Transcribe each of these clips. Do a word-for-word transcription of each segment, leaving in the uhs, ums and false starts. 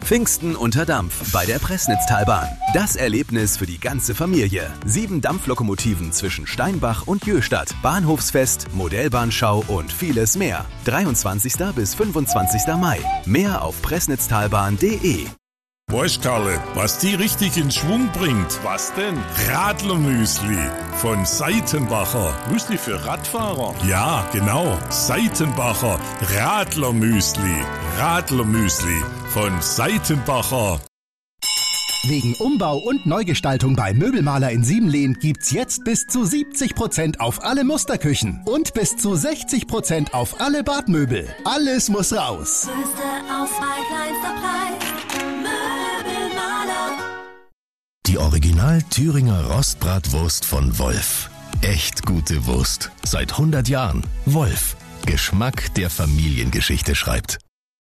Pfingsten unter Dampf bei der Pressnitztalbahn. Das Erlebnis für die ganze Familie. Sieben Dampflokomotiven zwischen Steinbach und Jöhstadt. Bahnhofsfest, Modellbahnschau und vieles mehr. dreiundzwanzigsten bis fünfundzwanzigsten Mai. Mehr auf pressnitztalbahn punkt de. Weißt Karle, was die richtig in Schwung bringt? Was denn? Radlermüsli von Seitenbacher. Müsli für Radfahrer? Ja, genau. Seitenbacher Radlermüsli. Radlermüsli von Seitenbacher. Wegen Umbau und Neugestaltung bei Möbelmaler in Siebenlehn gibt's jetzt bis zu siebzig Prozent auf alle Musterküchen und bis zu sechzig Prozent auf alle Badmöbel. Alles muss raus. Größte Auswahl, kleinster Preis. Möbelmaler. Die Original Thüringer Rostbratwurst von Wolf. Echt gute Wurst. Seit hundert Jahren. Wolf. Geschmack, der Familiengeschichte schreibt.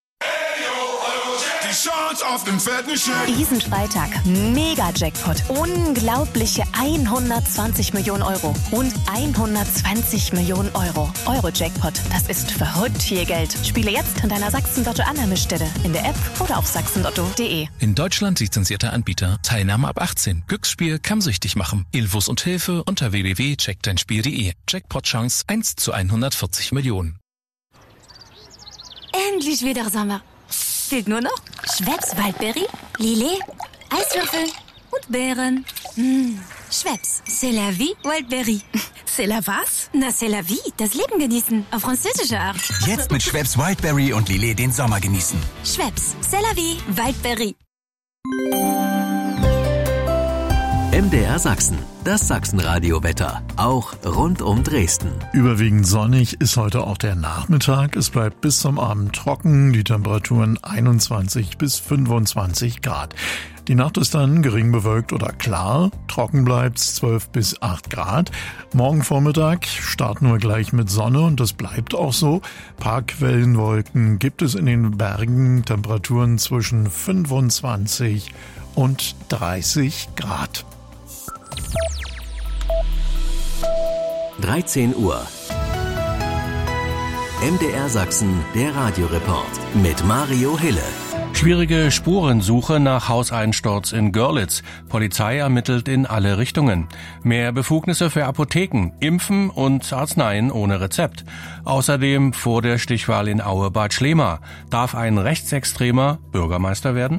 Auf dem fetten Schiff. Diesen Freitag Mega-Jackpot. Unglaubliche hundertzwanzig Millionen Euro und hundertzwanzig Millionen Euro. Euro-Jackpot, das ist verrückt viel Geld. Spiele jetzt an deiner Sachsen-Lotto-Annahmestelle, in der App oder auf sachsenlotto punkt de. In Deutschland lizenzierter Anbieter. Teilnahme ab achtzehn. Glücksspiel kann süchtig machen. Infos und Hilfe unter w w w punkt check dein spiel punkt de. Jackpot-Chance eins zu hundertvierzig Millionen. Endlich wieder Sommer. Fehlt nur noch Schweppes Waldbeere, Lillet, Eiswürfel und Beeren. Mmh. Schweppes, c'est la vie Waldbeere. C'est la was? Na, c'est la vie, das Leben genießen, auf französische Art. Jetzt mit Schweppes Wildberry und Lillet den Sommer genießen. Schweppes, c'est la vie Waldbeere. M D R Sachsen, das Sachsenradio-Wetter, auch rund um Dresden. Überwiegend sonnig ist heute auch der Nachmittag. Es bleibt bis zum Abend trocken, die Temperaturen einundzwanzig bis fünfundzwanzig Grad. Die Nacht ist dann gering bewölkt oder klar, trocken bleibt's zwölf bis acht Grad. Morgen Vormittag starten wir gleich mit Sonne und das bleibt auch so. Paar Quellenwolken gibt es in den Bergen, Temperaturen zwischen fünfundzwanzig und dreißig Grad. dreizehn Uhr. M D R Sachsen, der Radioreport mit Mario Hille. Schwierige Spurensuche nach Hauseinsturz in Görlitz. Polizei ermittelt in alle Richtungen. Mehr Befugnisse für Apotheken, Impfen und Arzneien ohne Rezept. Außerdem vor der Stichwahl in Aue-Bad Schlema. Darf ein Rechtsextremer Bürgermeister werden?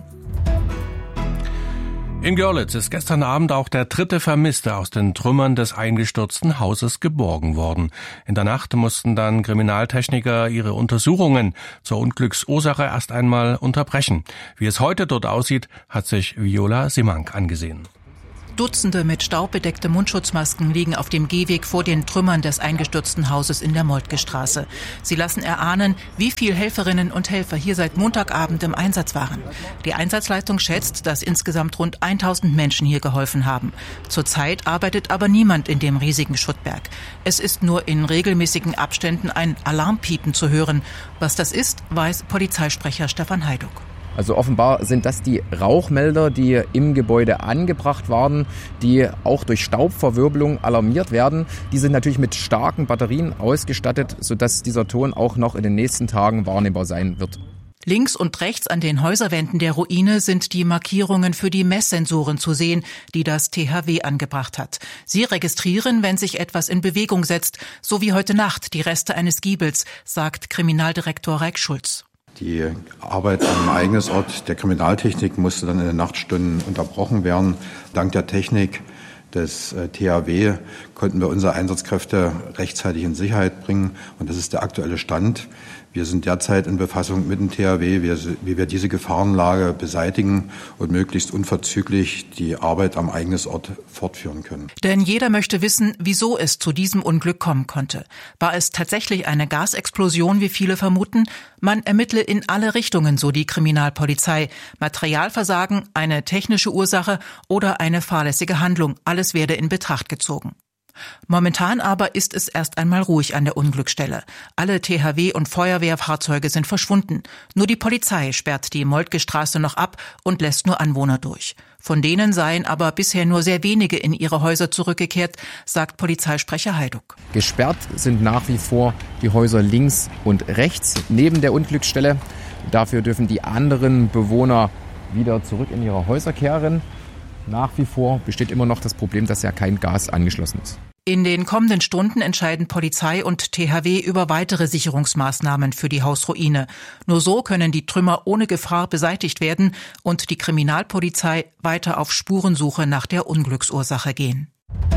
In Görlitz ist gestern Abend auch der dritte Vermisste aus den Trümmern des eingestürzten Hauses geborgen worden. In der Nacht mussten dann Kriminaltechniker ihre Untersuchungen zur Unglücksursache erst einmal unterbrechen. Wie es heute dort aussieht, hat sich Viola Simank angesehen. Dutzende mit Staub bedeckte Mundschutzmasken liegen auf dem Gehweg vor den Trümmern des eingestürzten Hauses in der Moltke-Straße. Sie lassen erahnen, wie viel Helferinnen und Helfer hier seit Montagabend im Einsatz waren. Die Einsatzleitung schätzt, dass insgesamt rund tausend Menschen hier geholfen haben. Zurzeit arbeitet aber niemand in dem riesigen Schuttberg. Es ist nur in regelmäßigen Abständen ein Alarmpiepen zu hören. Was das ist, weiß Polizeisprecher Stefan Heiduck. Also offenbar sind das die Rauchmelder, die im Gebäude angebracht waren, die auch durch Staubverwirbelung alarmiert werden. Die sind natürlich mit starken Batterien ausgestattet, sodass dieser Ton auch noch in den nächsten Tagen wahrnehmbar sein wird. Links und rechts an den Häuserwänden der Ruine sind die Markierungen für die Messsensoren zu sehen, die das T H W angebracht hat. Sie registrieren, wenn sich etwas in Bewegung setzt, so wie heute Nacht die Reste eines Giebels, sagt Kriminaldirektor Reik Schulz. Die Arbeit am Ereignisort der Kriminaltechnik musste dann in den Nachtstunden unterbrochen werden. Dank der Technik des T H W konnten wir unsere Einsatzkräfte rechtzeitig in Sicherheit bringen. Und das ist der aktuelle Stand. Wir sind derzeit in Befassung mit dem T H W, wie wir diese Gefahrenlage beseitigen und möglichst unverzüglich die Arbeit am Ereignisort fortführen können. Denn jeder möchte wissen, wieso es zu diesem Unglück kommen konnte. War es tatsächlich eine Gasexplosion, wie viele vermuten? Man ermittle in alle Richtungen, so die Kriminalpolizei. Materialversagen, eine technische Ursache oder eine fahrlässige Handlung. Alles werde in Betracht gezogen. Momentan aber ist es erst einmal ruhig an der Unglücksstelle. Alle T H W- und Feuerwehrfahrzeuge sind verschwunden. Nur die Polizei sperrt die Moltke-Straße noch ab und lässt nur Anwohner durch. Von denen seien aber bisher nur sehr wenige in ihre Häuser zurückgekehrt, sagt Polizeisprecher Heiduck. Gesperrt sind nach wie vor die Häuser links und rechts neben der Unglücksstelle. Dafür dürfen die anderen Bewohner wieder zurück in ihre Häuser kehren. Nach wie vor besteht immer noch das Problem, dass ja kein Gas angeschlossen ist. In den kommenden Stunden entscheiden Polizei und T H W über weitere Sicherungsmaßnahmen für die Hausruine. Nur so können die Trümmer ohne Gefahr beseitigt werden und die Kriminalpolizei weiter auf Spurensuche nach der Unglücksursache gehen.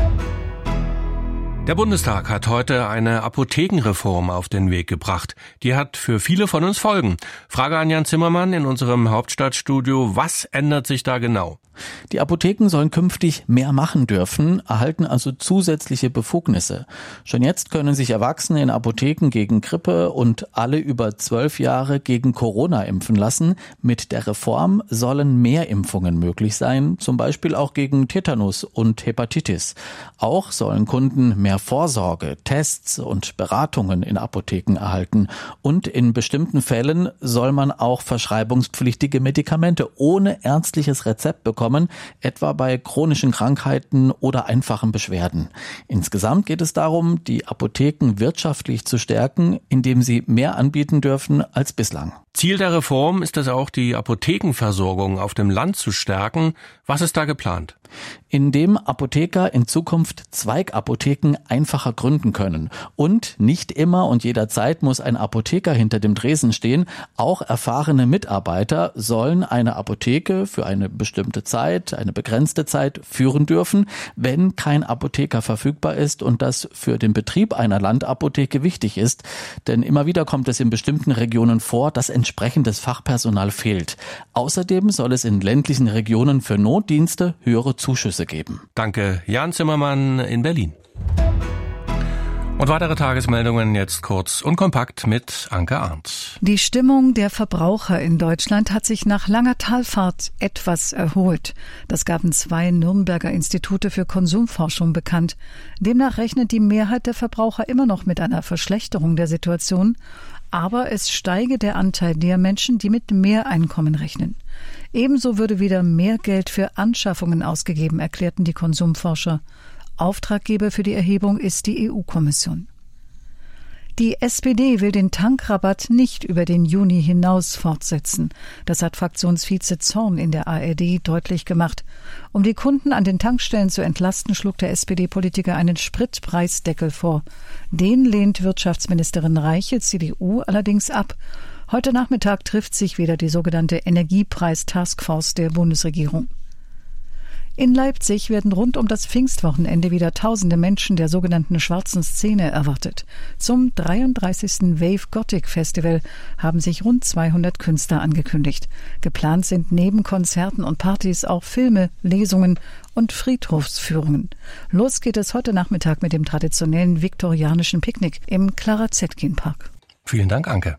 Der Bundestag hat heute eine Apothekenreform auf den Weg gebracht. Die hat für viele von uns Folgen. Frage an Jan Zimmermann in unserem Hauptstadtstudio. Was ändert sich da genau? Die Apotheken sollen künftig mehr machen dürfen, erhalten also zusätzliche Befugnisse. Schon jetzt können sich Erwachsene in Apotheken gegen Grippe und alle über zwölf Jahre gegen Corona impfen lassen. Mit der Reform sollen mehr Impfungen möglich sein, zum Beispiel auch gegen Tetanus und Hepatitis. Auch sollen Kunden mehr Vorsorge, Tests und Beratungen in Apotheken erhalten. Und in bestimmten Fällen soll man auch verschreibungspflichtige Medikamente ohne ärztliches Rezept bekommen, etwa bei chronischen Krankheiten oder einfachen Beschwerden. Insgesamt geht es darum, die Apotheken wirtschaftlich zu stärken, indem sie mehr anbieten dürfen als bislang. Ziel der Reform ist es auch, die Apothekenversorgung auf dem Land zu stärken. Was ist da geplant? Indem Apotheker in Zukunft Zweigapotheken einfacher gründen können. Und nicht immer und jederzeit muss ein Apotheker hinter dem Tresen stehen. Auch erfahrene Mitarbeiter sollen eine Apotheke für eine bestimmte Zeit, eine begrenzte Zeit führen dürfen, wenn kein Apotheker verfügbar ist und das für den Betrieb einer Landapotheke wichtig ist. Denn immer wieder kommt es in bestimmten Regionen vor, dass entsprechendes Fachpersonal fehlt. Außerdem soll es in ländlichen Regionen für Notdienste höhere Zuschüsse geben. Danke, Jan Zimmermann in Berlin. Und weitere Tagesmeldungen jetzt kurz und kompakt mit Anke Arndt. Die Stimmung der Verbraucher in Deutschland hat sich nach langer Talfahrt etwas erholt. Das gaben zwei Nürnberger Institute für Konsumforschung bekannt. Demnach rechnet die Mehrheit der Verbraucher immer noch mit einer Verschlechterung der Situation. Aber es steige der Anteil der Menschen, die mit mehr Einkommen rechnen. Ebenso würde wieder mehr Geld für Anschaffungen ausgegeben, erklärten die Konsumforscher. Auftraggeber für die Erhebung ist die E U-Kommission. Die S P D will den Tankrabatt nicht über den Juni hinaus fortsetzen. Das hat Fraktionsvize Zorn in der A R D deutlich gemacht. Um die Kunden an den Tankstellen zu entlasten, schlug der S P D-Politiker einen Spritpreisdeckel vor. Den lehnt Wirtschaftsministerin Reiche, C D U, allerdings ab. Heute Nachmittag trifft sich wieder die sogenannte Energiepreis-Taskforce der Bundesregierung. In Leipzig werden rund um das Pfingstwochenende wieder tausende Menschen der sogenannten schwarzen Szene erwartet. Zum dreiunddreißigsten Wave Gothic Festival haben sich rund zweihundert Künstler angekündigt. Geplant sind neben Konzerten und Partys auch Filme, Lesungen und Friedhofsführungen. Los geht es heute Nachmittag mit dem traditionellen viktorianischen Picknick im Clara-Zetkin-Park. Vielen Dank, Anke.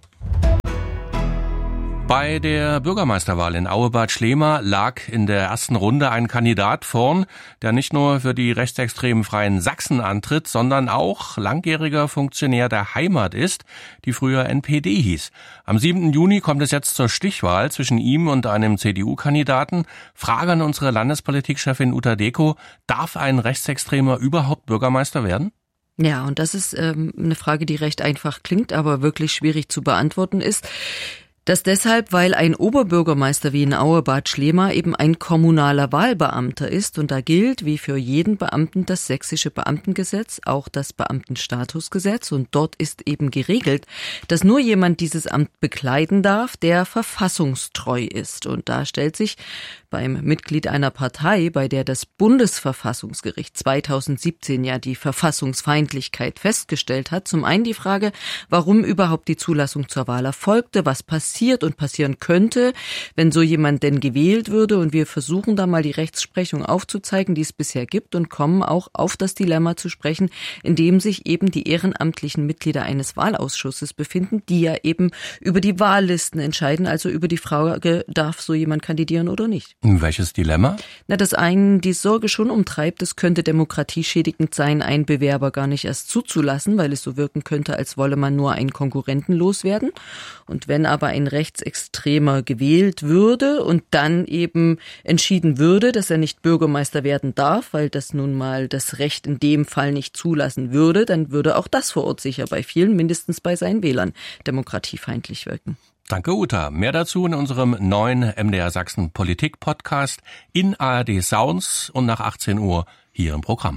Bei der Bürgermeisterwahl in Aue-Bad Schlema lag in der ersten Runde ein Kandidat vorn, der nicht nur für die rechtsextremen Freien Sachsen antritt, sondern auch langjähriger Funktionär der Heimat ist, die früher N P D hieß. Am siebten Juni kommt es jetzt zur Stichwahl zwischen ihm und einem C D U-Kandidaten. Frage an unsere Landespolitikchefin Uta Deko: Darf ein Rechtsextremer überhaupt Bürgermeister werden? Ja, und das ist ähm, eine Frage, die recht einfach klingt, aber wirklich schwierig zu beantworten ist. Das deshalb, weil ein Oberbürgermeister wie in Aue-Bad Schlema eben ein kommunaler Wahlbeamter ist und da gilt wie für jeden Beamten das sächsische Beamtengesetz, auch das Beamtenstatusgesetz, und dort ist eben geregelt, dass nur jemand dieses Amt bekleiden darf, der verfassungstreu ist. Und da stellt sich beim Mitglied einer Partei, bei der das Bundesverfassungsgericht zweitausendsiebzehn ja die Verfassungsfeindlichkeit festgestellt hat, zum einen die Frage, warum überhaupt die Zulassung zur Wahl erfolgte, was passiert und passieren könnte, wenn so jemand denn gewählt würde. Und wir versuchen da mal die Rechtsprechung aufzuzeigen, die es bisher gibt, und kommen auch auf das Dilemma zu sprechen, in dem sich eben die ehrenamtlichen Mitglieder eines Wahlausschusses befinden, die ja eben über die Wahllisten entscheiden, also über die Frage, darf so jemand kandidieren oder nicht. Welches Dilemma? Na, das einen die Sorge schon umtreibt, es könnte demokratieschädigend sein, einen Bewerber gar nicht erst zuzulassen, weil es so wirken könnte, als wolle man nur einen Konkurrenten loswerden. Und wenn aber ein Rechtsextremer gewählt würde und dann eben entschieden würde, dass er nicht Bürgermeister werden darf, weil das nun mal das Recht in dem Fall nicht zulassen würde, dann würde auch das vor Ort sicher bei vielen, mindestens bei seinen Wählern, demokratiefeindlich wirken. Danke, Uta. Mehr dazu in unserem neuen M D R Sachsen Politik-Podcast in A R D Sounds und nach achtzehn Uhr hier im Programm.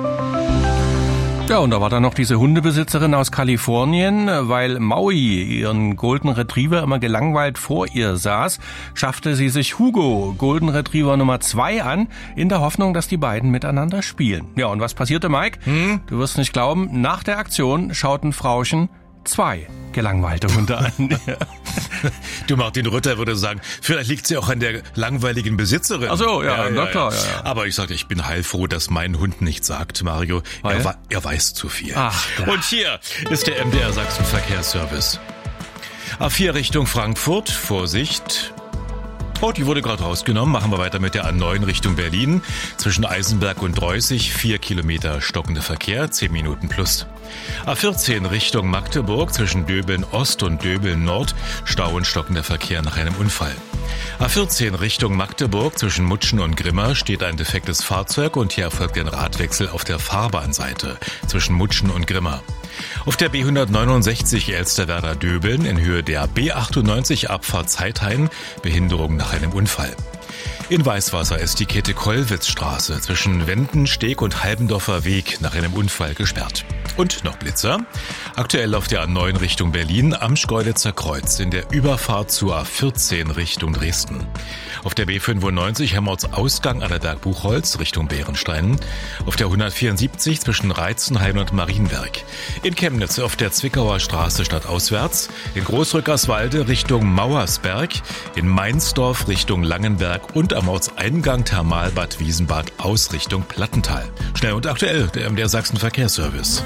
Ja, und da war dann noch diese Hundebesitzerin aus Kalifornien. Weil Maui, ihren Golden Retriever, immer gelangweilt vor ihr saß, schaffte sie sich Hugo, Golden Retriever Nummer zwei, an, in der Hoffnung, dass die beiden miteinander spielen. Ja, und was passierte, Mike? Hm? Du wirst nicht glauben, nach der Aktion schauten Frauchen zwei gelangweilte Hunde an. Du, Martin Rütter würde sagen, vielleicht liegt sie auch an der langweiligen Besitzerin. Ach so, ja, ja, na klar, ja, ja. ja. Aber ich sagte, ich bin heilfroh, dass mein Hund nichts sagt, Mario. Ah, er, ja? er weiß zu viel. Ach, ja. Und hier ist der M D R Sachsen Verkehrsservice. A vier Richtung Frankfurt, Vorsicht. Oh, die wurde gerade rausgenommen. Machen wir weiter mit der A neun Richtung Berlin. Zwischen Eisenberg und Dreußig, vier Kilometer stockender Verkehr, zehn Minuten plus. A vierzehn Richtung Magdeburg, zwischen Döbeln Ost und Döbeln Nord, Stau und stockender Verkehr nach einem Unfall. A vierzehn Richtung Magdeburg, zwischen Mutschen und Grimma, steht ein defektes Fahrzeug und hier erfolgt ein Radwechsel auf der Fahrbahnseite zwischen Mutschen und Grimma. Auf der B hundertneunundsechzig Elsterwerda-Döbeln in Höhe der B achtundneunzig Abfahrt Zeithain, Behinderung nach einem Unfall. In Weißwasser ist die Käthe-Kollwitz-Straße zwischen Wendensteg und Halbendorfer Weg nach einem Unfall gesperrt. Und noch Blitzer. Aktuell auf der A neun Richtung Berlin am Schkeuditzer Kreuz in der Überfahrt zur A vierzehn Richtung Dresden. Auf der B fünfundneunzig Helmholtz-Ausgang Annaberg Buchholz Richtung Bärenstein. Auf der hundertvierundsiebzig zwischen Reizenhain und Marienberg. In Chemnitz auf der Zwickauer Straße stadtauswärts. In Großrückerswalde Richtung Mauersberg. In Mainzdorf Richtung Langenberg und am Ortseingang Thermalbad Wiesenbad aus Richtung Plattental. Schnell und aktuell der M D R Sachsen Verkehrsservice.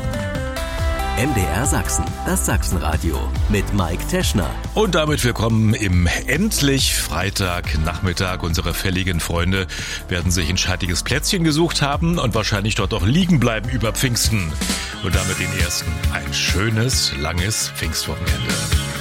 M D R Sachsen, das Sachsenradio mit Mike Teschner. Und damit willkommen im endlich Freitagnachmittag. Unsere fälligen Freunde werden sich ein schattiges Plätzchen gesucht haben und wahrscheinlich dort auch liegen bleiben über Pfingsten. Und damit den ersten ein schönes, langes Pfingstwochenende.